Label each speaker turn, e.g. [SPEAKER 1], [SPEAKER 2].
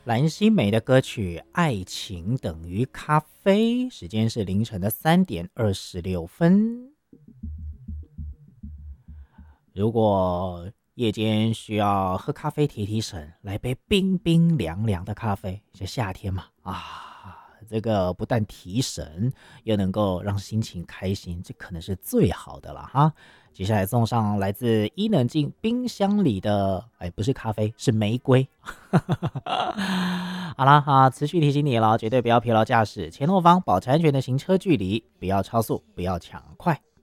[SPEAKER 1] 蓝心湄的歌曲《爱情等于咖啡》，时间是凌晨的3:26。如果夜间需要喝咖啡提提神，来杯冰冰凉凉的咖啡，是夏天嘛这个不但提神，又能够让心情开心，这可能是最好的了哈。接下来送上来自伊能静冰箱里的，不是咖啡，是玫瑰。好啦持续提醒你了，绝对不要疲劳驾驶，前后方保持安全的行车距离，不要超速，不要抢快。